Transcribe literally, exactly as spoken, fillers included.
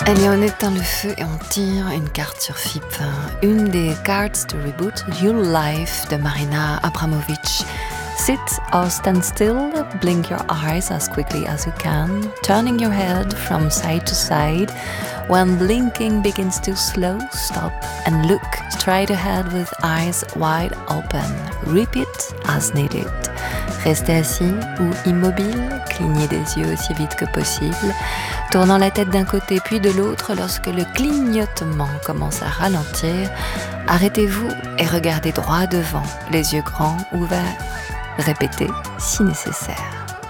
Allez, on éteint le feu et on tire une carte sur F I P. Une des cartes de Reboot Your Life de Marina Abramovic. Sit or stand still, blink your eyes as quickly as you can, turning your head from side to side. When blinking begins to slow, stop and look straight ahead with eyes wide open. Repeat as needed. Restez assis ou immobile, clignez des yeux aussi vite que possible, tournant la tête d'un côté puis de l'autre. Lorsque le clignotement commence à ralentir, arrêtez-vous et regardez droit devant, les yeux grands ouverts. Répétez si nécessaire.